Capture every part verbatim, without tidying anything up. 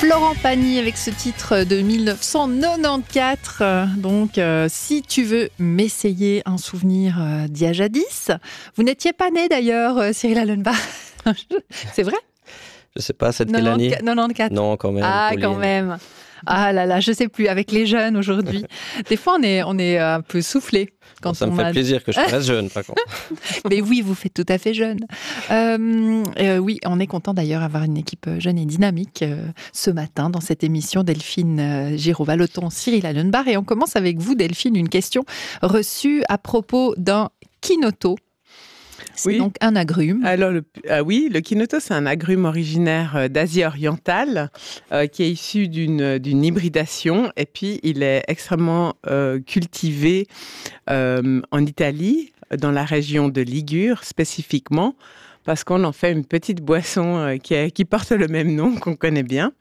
Florent Pagny avec ce titre de mille neuf cent quatre-vingt-quatorze. Donc, euh, si tu veux m'essayer un souvenir euh, d'il y a jadis. Vous n'étiez pas né d'ailleurs, euh, Cyril Allenbach. C'est vrai? Je sais pas, c'est de quelle année? quatre-vingt-quatorze. Non, quand même. Ah, Pauline. quand même. Ah là là, je sais plus, avec les jeunes aujourd'hui. Des fois, on est, on est un peu soufflé. Quand Ça on me fait a... plaisir que je reste jeune, par contre. Mais oui, vous faites tout à fait jeune. Euh, euh, oui, on est content d'ailleurs d'avoir une équipe jeune et dynamique euh, ce matin dans cette émission. Delphine euh, Giraud-Vallotton, Cyril Allenbach. Et on commence avec vous, Delphine, une question reçue à propos d'un kinoto. C'est oui. donc un agrume. Alors, le, ah oui, le kinoto, c'est un agrume originaire d'Asie orientale euh, qui est issu d'une, d'une hybridation. Et puis, il est extrêmement euh, cultivé euh, en Italie, dans la région de Ligure spécifiquement, parce qu'on en fait une petite boisson euh, qui, est, qui porte le même nom, qu'on connaît bien.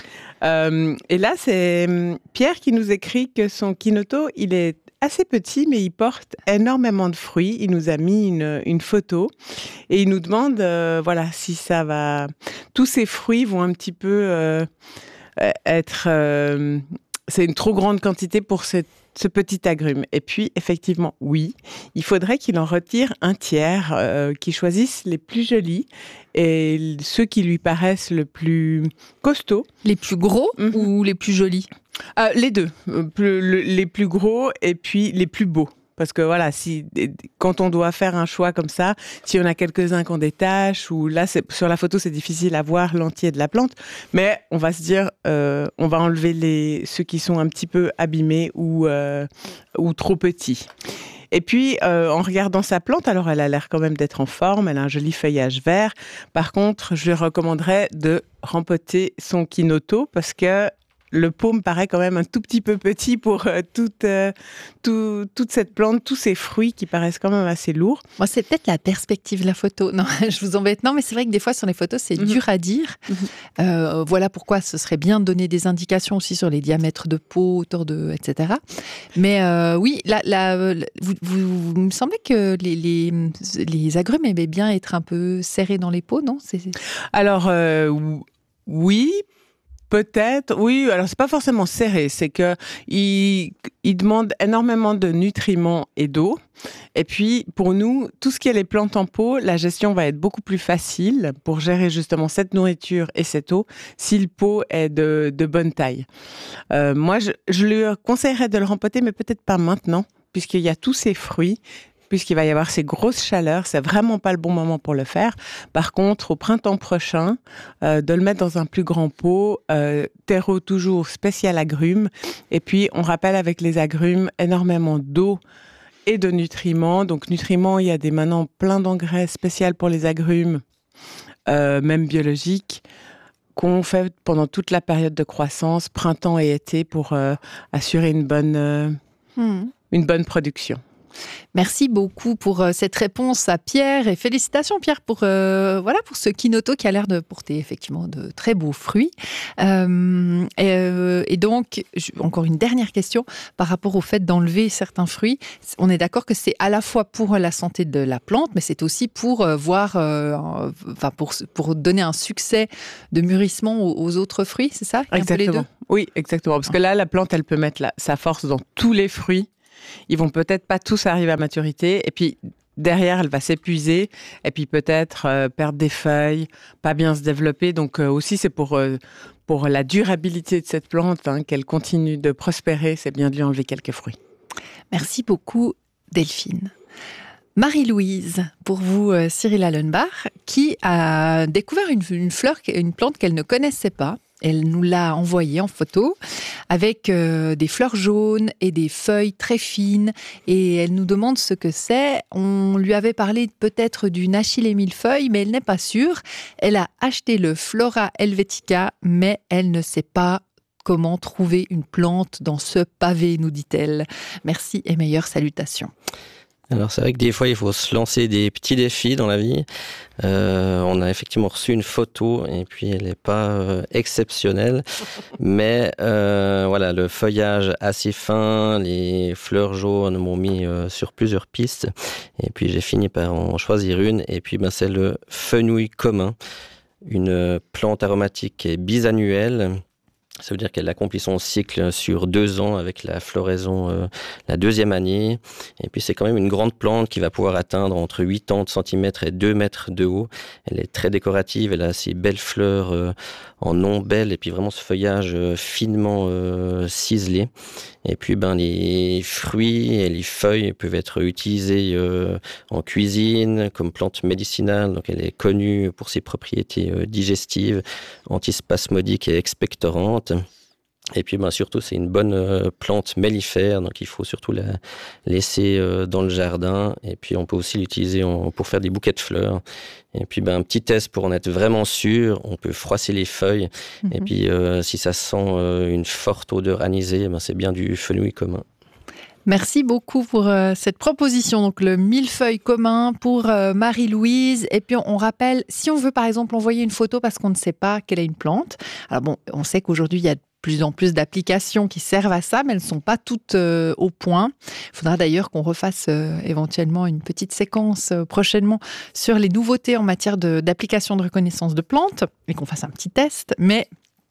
Euh, et là, c'est Pierre qui nous écrit que son kinoto, il est assez petit, mais il porte énormément de fruits. Il nous a mis une, une photo et il nous demande, euh, voilà, si ça va... Tous ces fruits vont un petit peu euh, être... Euh, c'est une trop grande quantité pour cette ce petit agrume. Et puis, effectivement, oui, il faudrait qu'il en retire un tiers, euh, qu'il choisisse les plus jolis et ceux qui lui paraissent le plus costauds. Les plus gros mm-hmm. ou les plus jolis? euh, Les deux. Le, le, les plus gros et puis les plus beaux. Parce que voilà, si, quand on doit faire un choix comme ça, si on a quelques-uns qu'on détache, ou là, c'est, sur la photo, c'est difficile à voir l'entier de la plante, mais on va se dire, euh, on va enlever les, ceux qui sont un petit peu abîmés ou, euh, ou trop petits. Et puis, euh, en regardant sa plante, alors elle a l'air quand même d'être en forme, elle a un joli feuillage vert. Par contre, je lui recommanderais de rempoter son kinoto parce que le pot me paraît quand même un tout petit peu petit pour euh, toute, euh, tout, toute cette plante, tous ces fruits qui paraissent quand même assez lourds. Moi, c'est peut-être la perspective de la photo. Non, je vous embête. Non, mais c'est vrai que des fois, sur les photos, c'est mm-hmm. dur à dire. Mm-hmm. Euh, voilà pourquoi ce serait bien de donner des indications aussi sur les diamètres de peau, autour de, et cetera. Mais euh, oui, la, la, vous, vous, vous me semblez que les, les, les agrumes aimaient bien être un peu serrés dans les peaux, non? c'est... Alors, euh, oui. Peut-être, oui. Alors c'est pas forcément serré, c'est que il, il demande énormément de nutriments et d'eau. Et puis pour nous, tout ce qui est les plantes en pot, la gestion va être beaucoup plus facile pour gérer justement cette nourriture et cette eau si le pot est de, de bonne taille. Euh, moi, je, je lui conseillerais de le rempoter, mais peut-être pas maintenant, puisqu'il y a tous ces fruits. Puisqu'il va y avoir ces grosses chaleurs, c'est vraiment pas le bon moment pour le faire. Par contre, au printemps prochain, euh, de le mettre dans un plus grand pot, euh, terreau toujours spécial agrumes. Et puis, on rappelle avec les agrumes énormément d'eau et de nutriments. Donc, nutriments, il y a des maintenant plein d'engrais spéciaux pour les agrumes, euh, même biologiques, qu'on fait pendant toute la période de croissance, printemps et été, pour euh, assurer une bonne, euh, mmh. une bonne production. Merci beaucoup pour euh, cette réponse à Pierre et félicitations Pierre pour, euh, voilà, pour ce kinoto qui a l'air de porter effectivement de très beaux fruits. Euh, et, euh, et donc, je, encore une dernière question par rapport au fait d'enlever certains fruits. On est d'accord que c'est à la fois pour la santé de la plante, mais c'est aussi pour euh, voir, euh, enfin pour, pour donner un succès de mûrissement aux, aux autres fruits, c'est ça? Exactement. Les deux oui, exactement. Parce que là, la plante, elle peut mettre la, sa force dans tous les fruits. Ils vont peut-être pas tous arriver à maturité. Et puis, derrière, elle va s'épuiser. Et puis, peut-être euh, perdre des feuilles, pas bien se développer. Donc, euh, aussi, c'est pour, euh, pour la durabilité de cette plante, hein, qu'elle continue de prospérer. C'est bien de lui enlever quelques fruits. Merci beaucoup, Delphine. Marie-Louise, pour vous, euh, Cyril Allenbach, qui a découvert une, une fleur, une plante qu'elle ne connaissait pas. Elle nous l'a envoyée en photo avec euh, des fleurs jaunes et des feuilles très fines. Et elle nous demande ce que c'est. On lui avait parlé peut-être d'une Achille millefeuille, mais elle n'est pas sûre. Elle a acheté le Flora helvetica, mais elle ne sait pas comment trouver une plante dans ce pavé, nous dit-elle. Merci et meilleures salutations. Alors c'est vrai que des fois il faut se lancer des petits défis dans la vie. Euh, on a effectivement reçu une photo et puis elle n'est pas euh, exceptionnelle, mais euh, voilà, le feuillage assez fin, les fleurs jaunes m'ont mis euh, sur plusieurs pistes et puis j'ai fini par en choisir une et puis ben, c'est le fenouil commun, une plante aromatique et bisannuelle Ça veut dire qu'elle accomplit son cycle sur deux ans avec la floraison euh, la deuxième année. Et puis c'est quand même une grande plante qui va pouvoir atteindre entre quatre-vingts centimètres et deux mètres de haut. Elle est très décorative, elle a ses belles fleurs euh, en ombelle et puis vraiment ce feuillage euh, finement euh, ciselé. Et puis ben les fruits et les feuilles peuvent être utilisés euh, en cuisine comme plante médicinale. Donc elle est connue pour ses propriétés euh, digestives, antispasmodiques et expectorantes. Et puis ben surtout c'est une bonne euh, plante mellifère, donc il faut surtout la laisser euh, dans le jardin. Et puis on peut aussi l'utiliser en, pour faire des bouquets de fleurs. Et puis ben un petit test pour en être vraiment sûr, on peut froisser les feuilles. Mmh. Et puis euh, si ça sent euh, une forte odeur anisée, ben c'est bien du fenouil commun. Merci beaucoup pour euh, cette proposition. Donc le millefeuille commun pour euh, Marie-Louise. Et puis on, on rappelle, si on veut par exemple envoyer une photo parce qu'on ne sait pas quelle est une plante. Alors bon, on sait qu'aujourd'hui il y a de plus en plus d'applications qui servent à ça, mais elles ne sont pas toutes euh, au point. Il faudra d'ailleurs qu'on refasse euh, éventuellement une petite séquence euh, prochainement sur les nouveautés en matière de, d'application de reconnaissance de plantes et qu'on fasse un petit test. Mais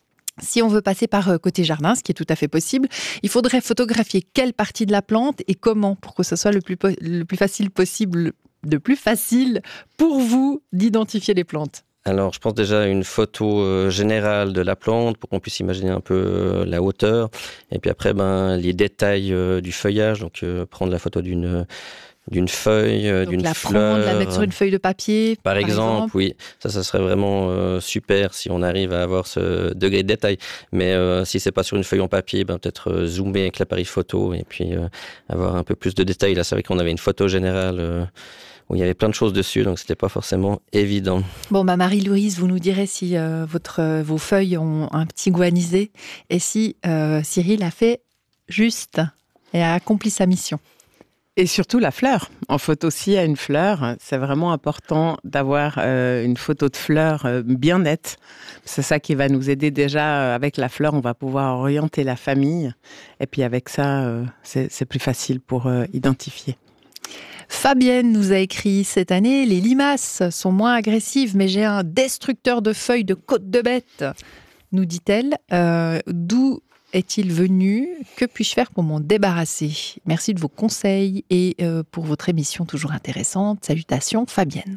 si on veut passer par côté jardin, ce qui est tout à fait possible, il faudrait photographier quelle partie de la plante et comment pour que ce soit le plus, po- le plus facile possible, le plus facile pour vous d'identifier les plantes. Alors, je pense déjà à une photo euh, générale de la plante pour qu'on puisse imaginer un peu euh, la hauteur. Et puis après, ben, les détails euh, du feuillage. Donc, euh, prendre la photo d'une, d'une feuille, euh, Donc d'une la fleur. Prendre, la mettre sur une feuille de papier, par, par exemple, exemple. Oui. Ça, ça serait vraiment euh, super si on arrive à avoir ce degré de détail. Mais euh, si c'est pas sur une feuille en papier, ben, peut-être euh, zoomer avec l'appareil photo et puis euh, avoir un peu plus de détails. Là, c'est vrai qu'on avait une photo générale euh, où il y avait plein de choses dessus, donc c'était pas forcément évident. Bon, bah Marie-Louise, vous nous direz si euh, votre, euh, vos feuilles ont un petit goût anisé et si euh, Cyril a fait juste et a accompli sa mission. Et surtout la fleur. En photo, s'il y a une fleur, c'est vraiment important d'avoir euh, une photo de fleur euh, bien nette. C'est ça qui va nous aider déjà. Avec la fleur, on va pouvoir orienter la famille. Et puis avec ça, euh, c'est, c'est plus facile pour euh, identifier. Fabienne nous a écrit cette année « Les limaces sont moins agressives, mais j'ai un destructeur de feuilles de côte de bête », nous dit-elle. Euh, d'où est-il venu ? Que puis-je faire pour m'en débarrasser ? Merci de vos conseils et euh, pour votre émission toujours intéressante. Salutations, Fabienne.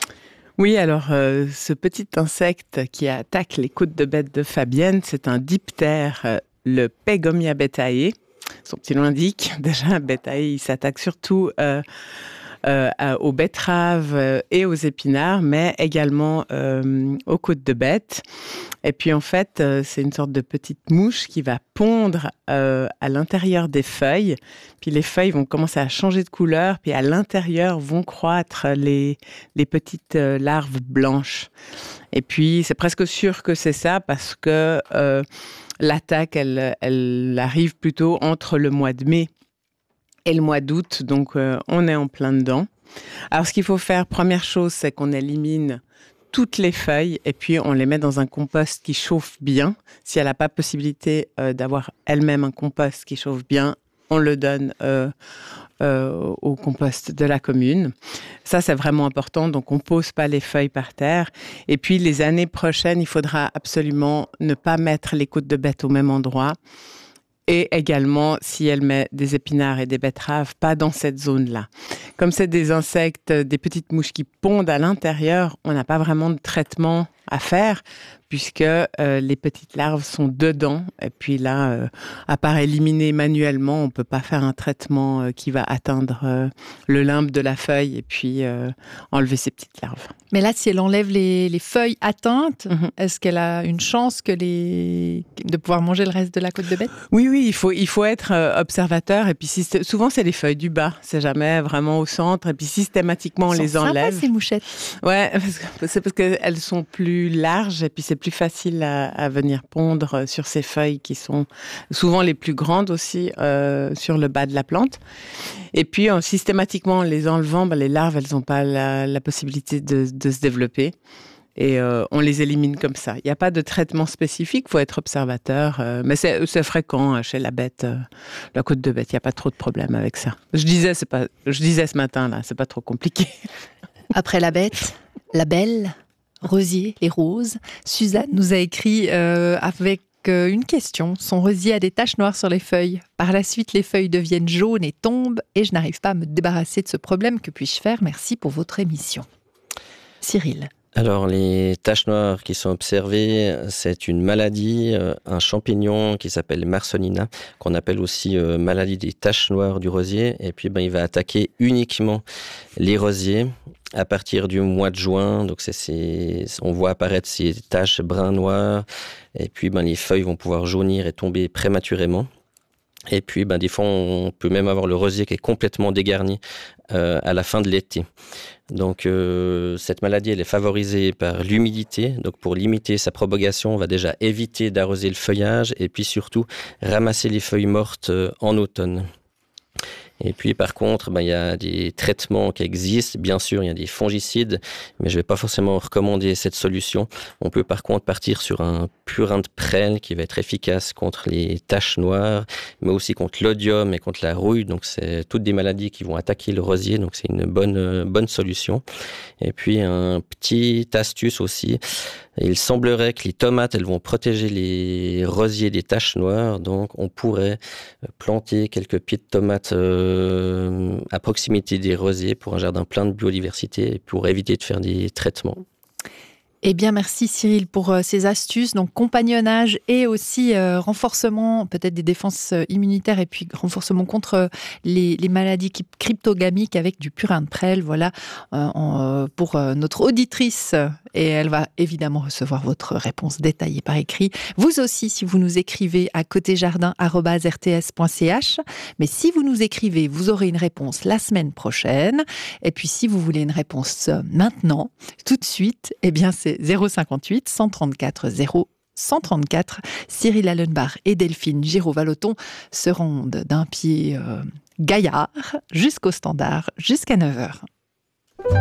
Oui, alors euh, ce petit insecte qui attaque les côtes de bête de Fabienne, c'est un diptère, euh, le Pegomia betae. Son petit nom l'indique. Déjà, betae, il s'attaque surtout euh, euh, aux betteraves euh, et aux épinards, mais également euh, aux côtes de bête. Et puis en fait, euh, c'est une sorte de petite mouche qui va pondre euh, à l'intérieur des feuilles. Puis les feuilles vont commencer à changer de couleur, puis à l'intérieur vont croître les, les petites euh, larves blanches. Et puis c'est presque sûr que c'est ça parce que euh, l'attaque, elle, elle arrive plutôt entre le mois de mai et le mois d'août, donc euh, on est en plein dedans. Alors ce qu'il faut faire, première chose, c'est qu'on élimine toutes les feuilles et puis on les met dans un compost qui chauffe bien. Si elle n'a pas possibilité euh, d'avoir elle-même un compost qui chauffe bien, on le donne euh, euh, au compost de la commune. Ça, c'est vraiment important. Donc, on ne pose pas les feuilles par terre. Et puis, les années prochaines, il faudra absolument ne pas mettre les côtes de bête au même endroit. Et également, si elle met des épinards et des betteraves, pas dans cette zone-là. Comme c'est des insectes, des petites mouches qui pondent à l'intérieur, on n'a pas vraiment de traitement à faire puisque euh, les petites larves sont dedans. Et puis là, euh, à part éliminer manuellement, on ne peut pas faire un traitement euh, qui va atteindre euh, le limbe de la feuille et puis euh, enlever ces petites larves. Mais là, si elle enlève les, les feuilles atteintes, Mm-hmm. est-ce qu'elle a une chance que les... de pouvoir manger le reste de la côte de bête ? Oui, oui, il faut, il faut être euh, observateur. Et puis systé- souvent, c'est les feuilles du bas. C'est jamais vraiment au centre. Et puis systématiquement, on Elles les sont enlève. sympas, ces mouchettes. Ouais, parce que, c'est parce qu'elles sont plus larges et puis c'est plus facile à, à venir pondre sur ces feuilles qui sont souvent les plus grandes aussi euh, sur le bas de la plante. Et puis en, systématiquement en les enlevant, ben, les larves elles n'ont pas la, la possibilité de, de se développer et euh, on les élimine comme ça. Il n'y a pas de traitement spécifique, il faut être observateur, euh, mais c'est, c'est fréquent chez la bête, euh, la côte de bête, il n'y a pas trop de problème avec ça. Je disais, c'est pas, je disais ce matin là, c'est pas trop compliqué. Après la bête, la belle, rosier, les roses. Suzanne nous a écrit euh, avec euh, une question. Son rosier a des taches noires sur les feuilles. Par la suite, les feuilles deviennent jaunes et tombent et je n'arrive pas à me débarrasser de ce problème. Que puis-je faire? Merci pour votre émission. Cyril. Alors, les taches noires qui sont observées, c'est une maladie, euh, un champignon qui s'appelle Marsonina, qu'on appelle aussi euh, maladie des taches noires du rosier. Et puis, ben, il va attaquer uniquement les rosiers à partir du mois de juin. Donc, c'est, c'est, on voit apparaître ces taches brun-noir. Et puis, ben, les feuilles vont pouvoir jaunir et tomber prématurément. Et puis, ben, des fois, on peut même avoir le rosier qui est complètement dégarni euh, à la fin de l'été. Donc, euh, cette maladie, elle est favorisée par l'humidité. Donc, pour limiter sa propagation, on va déjà éviter d'arroser le feuillage et puis surtout ramasser les feuilles mortes euh, en automne. Et puis, par contre, ben, il y a des traitements qui existent. Bien sûr, il y a des fongicides, mais je ne vais pas forcément recommander cette solution. On peut par contre partir sur un purin de prêle qui va être efficace contre les taches noires, mais aussi contre l'odium et contre la rouille. Donc, c'est toutes des maladies qui vont attaquer le rosier. Donc, c'est une bonne, euh, bonne solution. Et puis, un petit astuce aussi. Il semblerait que les tomates, elles vont protéger les rosiers des taches noires. Donc, on pourrait planter quelques pieds de tomates euh, à proximité des rosiers pour un jardin plein de biodiversité et pour éviter de faire des traitements. Eh bien, merci Cyril pour euh, ces astuces, donc compagnonnage et aussi euh, renforcement peut-être des défenses immunitaires et puis renforcement contre les, les maladies cryptogamiques avec du purin de prêle, voilà, euh, en, euh, pour euh, notre auditrice. Et elle va évidemment recevoir votre réponse détaillée par écrit. Vous aussi, si vous nous écrivez à côté jardin arobase r t s point c h. Mais si vous nous écrivez, vous aurez une réponse la semaine prochaine. Et puis, si vous voulez une réponse maintenant, tout de suite, eh bien, c'est zéro cinquante-huit cent trente-quatre zéro cent trente-quatre. Cyril Allenbach et Delphine Giraud-Vallotton se rendent d'un pied euh, gaillard jusqu'au standard, jusqu'à neuf heures.